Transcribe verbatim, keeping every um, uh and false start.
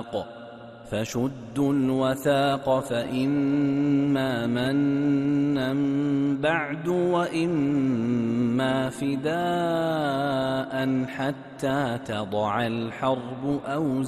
الوثاق فشدوا الوثاق فإما منا بعد وإما فداء حتى تضع الحرب أوزارها